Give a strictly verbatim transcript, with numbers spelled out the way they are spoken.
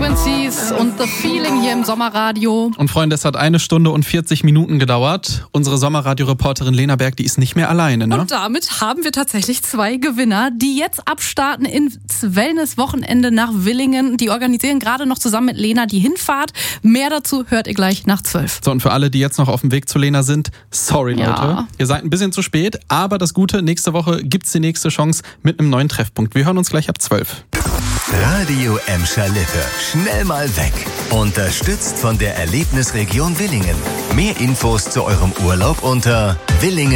Frequencies und The Feeling hier im Sommerradio. Und Freunde, es hat eine Stunde und vierzig Minuten gedauert. Unsere Sommerradio-Reporterin Lena Berg, die ist nicht mehr alleine, ne? Und damit haben wir tatsächlich zwei Gewinner, die jetzt abstarten ins Wellness-Wochenende nach Willingen. Die organisieren gerade noch zusammen mit Lena die Hinfahrt. Mehr dazu hört ihr gleich nach zwölf. So, und für alle, die jetzt noch auf dem Weg zu Lena sind, sorry Leute, Ja. ihr seid ein bisschen zu spät, aber das Gute, nächste Woche gibt's die nächste Chance mit einem neuen Treffpunkt. Wir hören uns gleich ab zwölf. Radio Emscher Lippe. Schnell mal weg. Unterstützt von der Erlebnisregion Willingen. Mehr Infos zu eurem Urlaub unter Willingen.